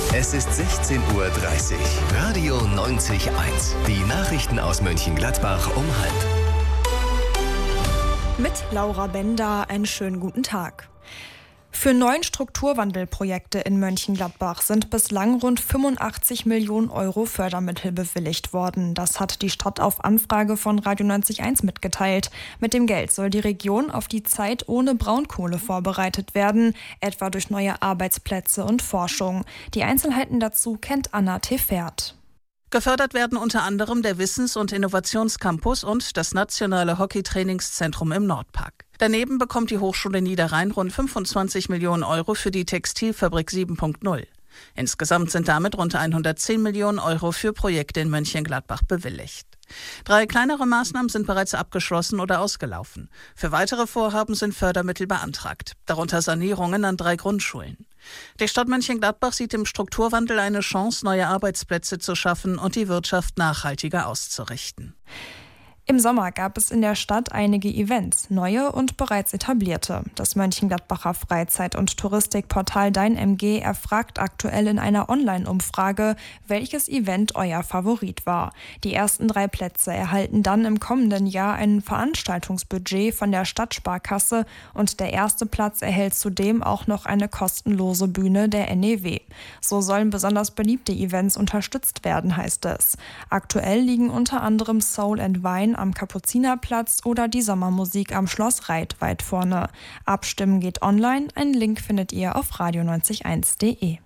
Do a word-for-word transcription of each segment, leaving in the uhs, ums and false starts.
Es ist sechzehn Uhr dreißig. Radio neunzig Komma eins. Die Nachrichten aus Mönchengladbach um halb. Mit Laura Bender einen schönen guten Tag. Für neun Strukturwandelprojekte in Mönchengladbach sind bislang rund fünfundachtzig Millionen Euro Fördermittel bewilligt worden. Das hat die Stadt auf Anfrage von Radio neunzig Komma eins mitgeteilt. Mit dem Geld soll die Region auf die Zeit ohne Braunkohle vorbereitet werden, etwa durch neue Arbeitsplätze und Forschung. Die Einzelheiten dazu kennt Anna Tefert. Gefördert werden unter anderem der Wissens- und Innovationscampus und das nationale Hockeytrainingszentrum im Nordpark. Daneben bekommt die Hochschule Niederrhein rund fünfundzwanzig Millionen Euro für die Textilfabrik sieben Punkt null. Insgesamt sind damit rund hundertzehn Millionen Euro für Projekte in Mönchengladbach bewilligt. Drei kleinere Maßnahmen sind bereits abgeschlossen oder ausgelaufen. Für weitere Vorhaben sind Fördermittel beantragt, darunter Sanierungen an drei Grundschulen. Die Stadt Mönchengladbach sieht im Strukturwandel eine Chance, neue Arbeitsplätze zu schaffen und die Wirtschaft nachhaltiger auszurichten. Im Sommer gab es in der Stadt einige Events, neue und bereits etablierte. Das Mönchengladbacher Freizeit- und Touristikportal DeinMG erfragt aktuell in einer Online-Umfrage, welches Event euer Favorit war. Die ersten drei Plätze erhalten dann im kommenden Jahr ein Veranstaltungsbudget von der Stadtsparkasse und der erste Platz erhält zudem auch noch eine kostenlose Bühne der N E W. So sollen besonders beliebte Events unterstützt werden, heißt es. Aktuell liegen unter anderem Soul and Wine am Kapuzinerplatz oder die Sommermusik am Schloss Reit weit vorne. Abstimmen geht online. Einen Link findet ihr auf radio neunzig Komma eins punkt de.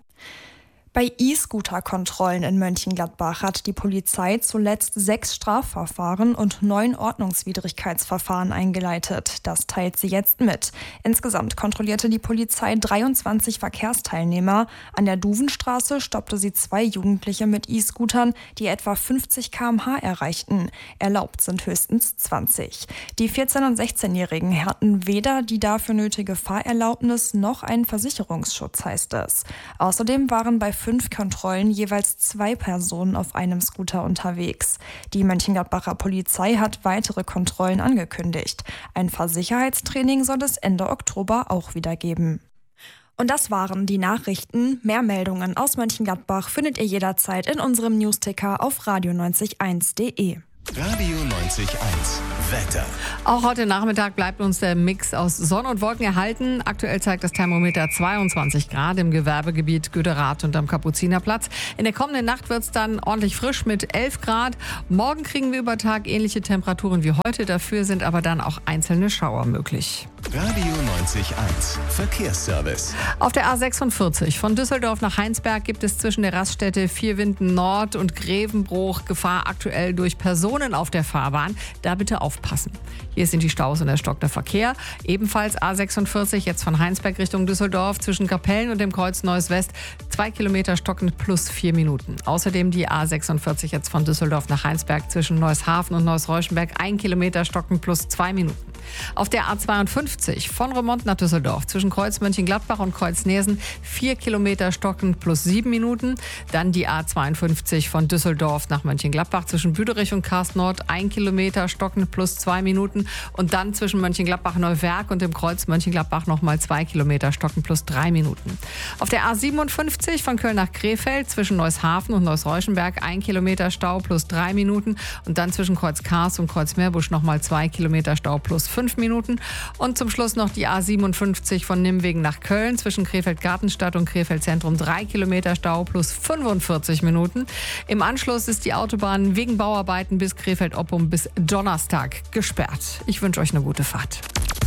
Bei E-Scooter-Kontrollen in Mönchengladbach hat die Polizei zuletzt sechs Strafverfahren und neun Ordnungswidrigkeitsverfahren eingeleitet. Das teilt sie jetzt mit. Insgesamt kontrollierte die Polizei dreiundzwanzig Verkehrsteilnehmer. An der Duvenstraße stoppte sie zwei Jugendliche mit E-Scootern, die etwa fünfzig Kilometer pro Stunde erreichten. Erlaubt sind höchstens zwanzig. Die vierzehn- und sechzehnjährigen hatten weder die dafür nötige Fahrerlaubnis noch einen Versicherungsschutz, heißt es. Außerdem waren bei fünf Kontrollen jeweils zwei Personen auf einem Scooter unterwegs. Die Mönchengladbacher Polizei hat weitere Kontrollen angekündigt. Ein Fahrsicherheitstraining soll es Ende Oktober auch wieder geben. Und das waren die Nachrichten. Mehr Meldungen aus Mönchengladbach findet ihr jederzeit in unserem Newsticker auf radio neunzig Komma eins punkt de. Radio neunzig Komma eins. Wetter. Auch heute Nachmittag bleibt uns der Mix aus Sonne und Wolken erhalten. Aktuell zeigt das Thermometer zweiundzwanzig Grad im Gewerbegebiet Göderath und am Kapuzinerplatz. In der kommenden Nacht wird es dann ordentlich frisch mit elf Grad. Morgen kriegen wir über Tag ähnliche Temperaturen wie heute. Dafür sind aber dann auch einzelne Schauer möglich. Radio neunzig Komma eins. Verkehrsservice. Auf der A sechsundvierzig von Düsseldorf nach Heinsberg gibt es zwischen der Raststätte Vierwinden Nord und Grevenbruch Gefahr aktuell durch Personen auf der Fahrbahn. Da bitte aufpassen. Hier sind die Staus und der stockende Verkehr. Ebenfalls A sechsundvierzig jetzt von Heinsberg Richtung Düsseldorf zwischen Kapellen und dem Kreuz Neuss West. Zwei Kilometer stockend plus vier Minuten. Außerdem die A sechsundvierzig jetzt von Düsseldorf nach Heinsberg zwischen Neushafen und Neuss-Reuschenberg. Ein Kilometer stockend plus zwei Minuten. Auf der A zweiundfünfzig von Remont nach Düsseldorf zwischen Kreuz Mönchengladbach und Kreuz Neesen vier Kilometer stockend plus sieben Minuten. Dann die A zweiundfünfzig von Düsseldorf nach Mönchengladbach zwischen Büderich und Karstnord ein Kilometer stockend plus zwei Minuten. Und dann zwischen Mönchengladbach-Neuwerk und dem Kreuz Mönchengladbach nochmal zwei Kilometer stockend plus drei Minuten. Auf der A siebenundfünfzig von Köln nach Krefeld zwischen Neushafen und Neuss-Reuschenberg ein Kilometer Stau plus drei Minuten. Und dann zwischen Kreuz Kars und Kreuz Meerbusch nochmal zwei Kilometer Stau plus fünf Minuten. Und zum Schluss noch die A siebenundfünfzig von Nimwegen nach Köln zwischen Krefeld-Gartenstadt und Krefeld-Zentrum drei Kilometer Stau plus fünfundvierzig Minuten. Im Anschluss ist die Autobahn wegen Bauarbeiten bis Krefeld-Oppum bis Donnerstag gesperrt. Ich wünsche euch eine gute Fahrt.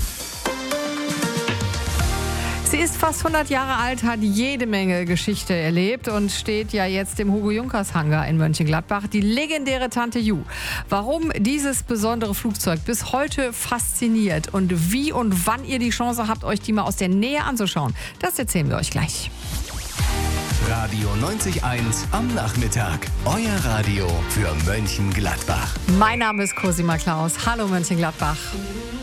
Sie ist fast hundert Jahre alt, hat jede Menge Geschichte erlebt und steht ja jetzt im Hugo-Junkers-Hangar in Mönchengladbach, die legendäre Tante Ju. Warum dieses besondere Flugzeug bis heute fasziniert und wie und wann ihr die Chance habt, euch die mal aus der Nähe anzuschauen, das erzählen wir euch gleich. Radio neunzig Komma eins am Nachmittag. Euer Radio für Mönchengladbach. Mein Name ist Cosima Klaus. Hallo Mönchengladbach.